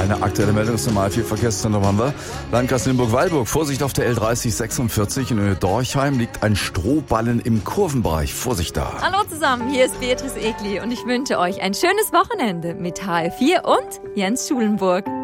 eine aktuelle Meldung zum A4 Verkehrszentrum haben wir. Landkreis Limburg-Weilburg, Vorsicht auf der L3046 in Höhe Dorchheim liegt ein Strohballen im Kurvenbereich. Vorsicht da. Hallo zusammen, hier ist Beatrice Egli und ich wünsche euch ein schönes Wochenende mit HR4 und Jens Schulenburg.